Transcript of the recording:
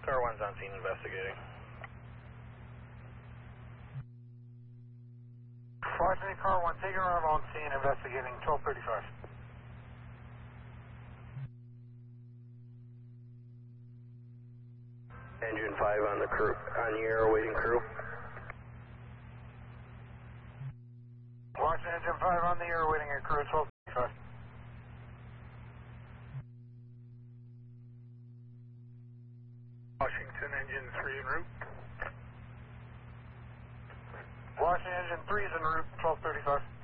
Car 1's on scene investigating. Washington, car 1, taking around on scene, investigating, 1235. Engine 5 on the crew, on the air waiting crew. Washington, engine 5 on the air waiting at crew, 1235. Washington, engine 3 en route. Washington, engine 3 is en route, 1235.